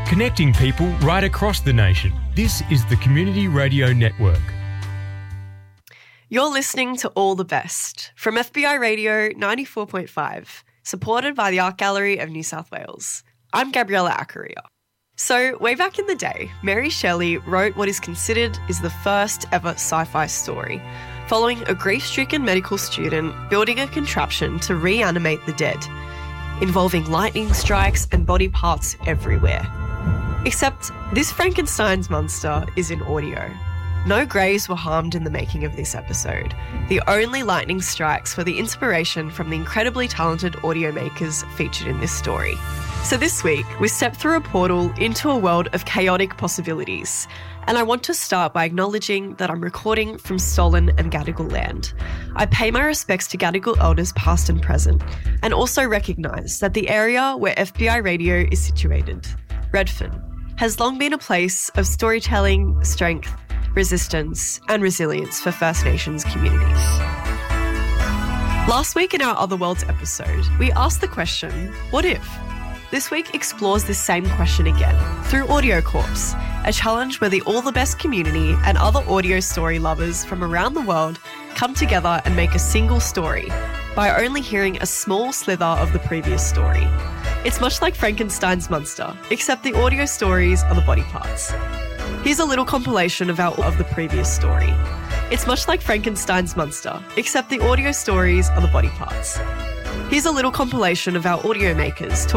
Connecting people right across the nation. This is the Community Radio Network. You're listening to All the Best from FBI Radio 94.5, supported by the Art Gallery of New South Wales. I'm Gabriella Accaria. So, way back in the day, Mary Shelley wrote what is considered is the first ever sci-fi story, following a grief-stricken medical student building a contraption to reanimate the dead, involving lightning strikes and body parts everywhere. Except this Frankenstein's monster is in audio. No greys were harmed in the making of this episode. The only lightning strikes were the inspiration from the incredibly talented audio makers featured in this story. So this week, we step through a portal into a world of chaotic possibilities. And I want to start by acknowledging that I'm recording from stolen and Gadigal land. I pay my respects to Gadigal elders past and present, and also recognise that the area where FBI Radio is situated, Redfern, has long been a place of storytelling, strength, resistance and resilience for First Nations communities. Last week in our Other Worlds episode, we asked the question, what if? This week explores this same question again through Audio Corps, a challenge where the All the Best community and other audio story lovers from around the world come together and make a single story by only hearing a small slither of the previous story. It's much like Frankenstein's monster, except the audio stories are the body parts. Here's a little compilation of the previous story. It's much like Frankenstein's monster, except the audio stories are the body parts. Here's a little compilation of our audio makers